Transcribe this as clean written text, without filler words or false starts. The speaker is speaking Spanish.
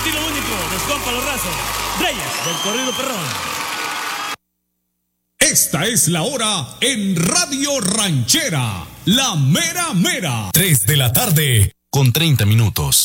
estilo único, descompa los rasos. Reyes del corrido perrón. Esta es la hora en Radio Ranchera, la mera mera. 3 de la tarde con 30 minutos.